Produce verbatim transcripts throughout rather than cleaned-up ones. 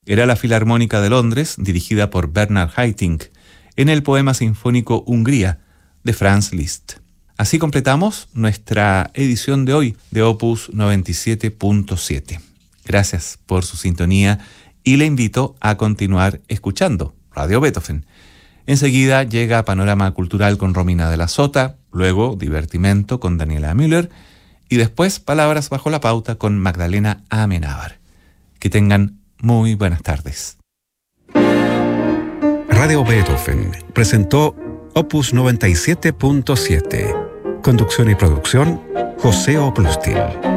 Era la Filarmónica de Londres, dirigida por Bernard Haitink, en el poema sinfónico Hungría, de Franz Liszt. Así completamos nuestra edición de hoy de Opus noventa y siete punto siete. Gracias por su sintonía y le invito a continuar escuchando Radio Beethoven. Enseguida llega Panorama Cultural con Romina de la Sota, luego Divertimento con Daniela Müller y después Palabras bajo la pauta con Magdalena Amenábar. Que tengan muy buenas tardes. Radio Beethoven presentó Opus noventa y siete punto siete. Conducción y producción, José Oplustil.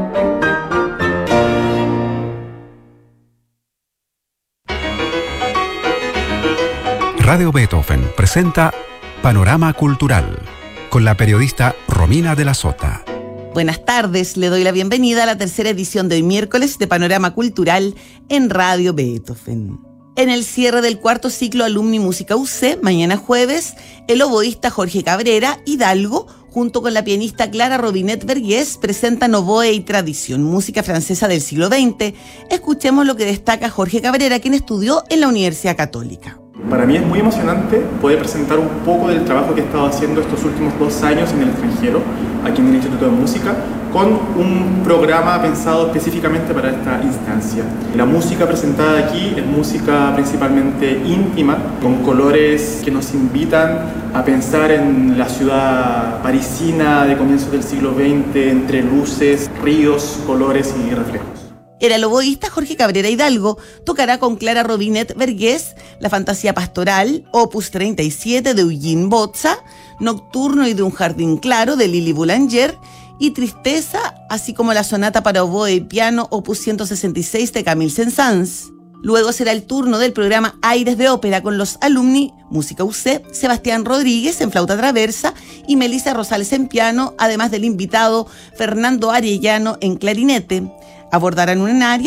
Radio Beethoven presenta Panorama Cultural con la periodista Romina de la Sota. Buenas tardes, le doy la bienvenida a la tercera edición de hoy miércoles de Panorama Cultural en Radio Beethoven. En el cierre del cuarto ciclo Alumni Música U C, mañana jueves, el oboísta Jorge Cabrera, Hidalgo, junto con la pianista Clara Robinet Vergés, presentan Oboe y Tradición, música francesa del siglo veinte. Escuchemos lo que destaca Jorge Cabrera, quien estudió en la Universidad Católica. Para mí es muy emocionante poder presentar un poco del trabajo que he estado haciendo estos últimos dos años en el extranjero, aquí en el Instituto de Música, con un programa pensado específicamente para esta instancia. La música presentada aquí es música principalmente íntima, con colores que nos invitan a pensar en la ciudad parisina de comienzos del siglo veinte, entre luces, ríos, colores y reflejos. Era el oboísta Jorge Cabrera Hidalgo, tocará con Clara Robinet Vergés la Fantasía Pastoral, opus treinta y siete de Eugene Bozza, Nocturno y de un jardín claro de Lili Boulanger y Tristeza, así como la Sonata para oboe y piano, opus ciento sesenta y seis de Camille Saint-Saëns. Luego será el turno del programa Aires de Ópera con los alumni Música U C, Sebastián Rodríguez en flauta traversa y Melissa Rosales en piano, además del invitado Fernando Arellano en clarinete. Abordarán un área